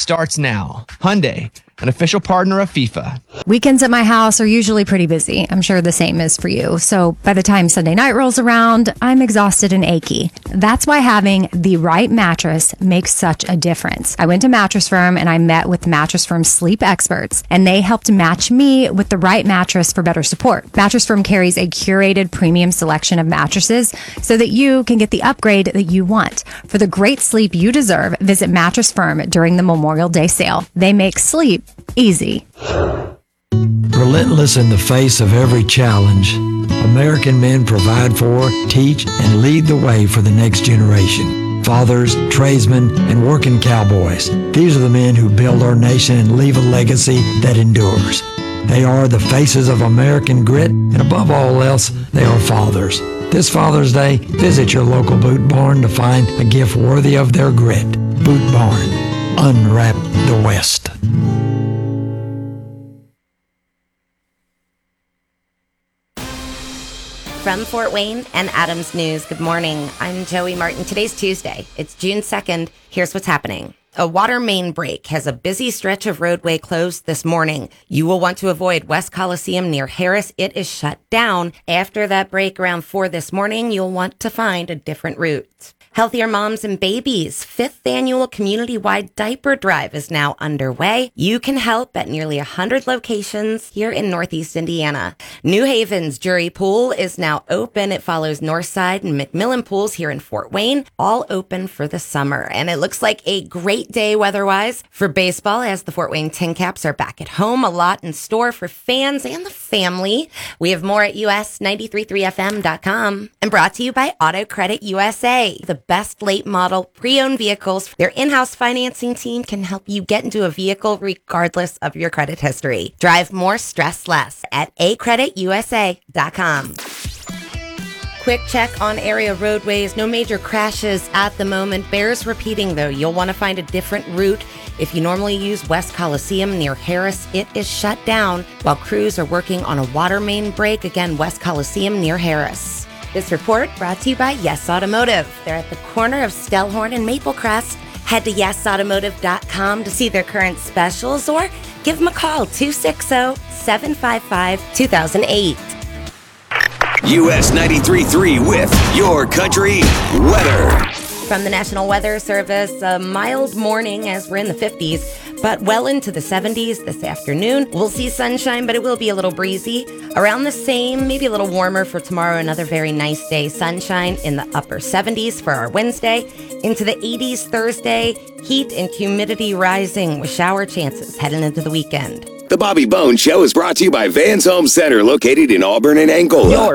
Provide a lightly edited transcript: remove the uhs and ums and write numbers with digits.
starts now. Hyundai, an official partner of FIFA. Weekends at my house are usually pretty busy. I'm sure the same is for you. So by the time Sunday night rolls around, I'm exhausted and achy. That's why having the right mattress makes such a difference. I went to Mattress Firm and I met with Mattress Firm sleep experts, and they helped match me with the right mattress for better support. Mattress Firm carries a curated premium selection of mattresses so that you can get the upgrade that you want. For the great sleep you deserve, visit Mattress Firm during the Memorial Day sale. They make sleep easy. Relentless in the face of every challenge, American men provide for, teach, and lead the way for the next generation. Fathers, tradesmen, and working cowboys. These are the men who build our nation and leave a legacy that endures. They are the faces of American grit, and above all else, they are fathers. This Father's Day, visit your local Boot Barn to find a gift worthy of their grit. Boot Barn. Unwrap the West. From Fort Wayne and Adams News, good morning. I'm Joey Martin. Today's Tuesday. It's June 2nd. Here's what's happening. A water main break has a busy stretch of roadway closed this morning. You will want to avoid West Coliseum near Harris. It is shut down. After that break around 4 this morning, you'll want to find a different route. Healthier Moms and Babies' 5th annual community-wide diaper drive is now underway. You can help at nearly 100 locations here in Northeast Indiana. New Haven's Jury Pool is now open. It follows Northside and McMillan Pools here in Fort Wayne, all open for the summer. And it looks like a great day weather-wise for baseball as the Fort Wayne Tin Caps are back at home. A lot in store for fans and the family. We have more at us933fm.com. And brought to you by Auto Credit USA, the best late model pre-owned vehicles. Their in-house financing team can help you get into a vehicle regardless of your credit history. Drive more, stress less at acreditusa.com. Quick check on area roadways. No major crashes at the moment. Bears repeating, though. You'll want to find a different route. If you normally use West Coliseum near Harris, it is shut down while crews are working on a water main break. Again, West Coliseum near Harris. This report brought to you by Yes Automotive. They're at the corner of Stellhorn and Maplecrest. Head to yesautomotive.com to see their current specials or give them a call, 260-755-2008. US 93.3 with Your Country Weather. From the National Weather Service, a mild morning as we're in the 50s, but well into the 70s this afternoon. We'll see sunshine, but it will be a little breezy. Around the same, maybe a little warmer for tomorrow. Another very nice day. Sunshine in the upper 70s for our Wednesday. Into the 80s Thursday. Heat and humidity rising with shower chances heading into the weekend. The Bobby Bones Show is brought to you by Vans Home Center, located in Auburn and Angola.